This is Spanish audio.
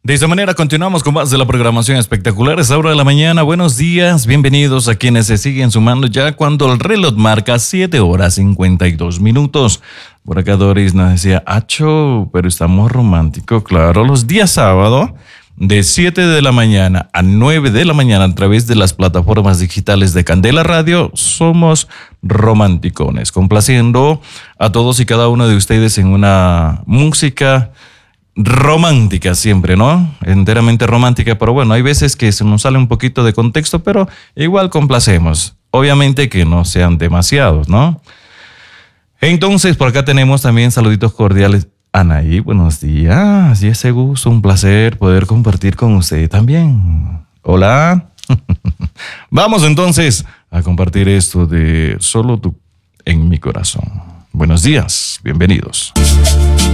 De esta manera continuamos con más de la programación espectacular. Es hora de la mañana. Buenos días, bienvenidos a quienes se siguen sumando ya cuando el reloj marca 7:52. Por acá Doris nos decía, acho, pero estamos románticos. Claro, los días sábado de 7 de la mañana a 9 de la mañana a través de las plataformas digitales de Candela Radio, somos romanticones, complaciendo a todos y cada uno de ustedes en una música romántica siempre, ¿no? Enteramente romántica, pero bueno, hay veces que se nos sale un poquito de contexto, pero igual complacemos. Obviamente que no sean demasiados, ¿no? Entonces, por acá tenemos también saluditos cordiales. Anaí, buenos días. Y ese gusto, un placer poder compartir con usted también. Hola. Vamos entonces a compartir esto de Solo tú en mi corazón. Buenos días, bienvenidos.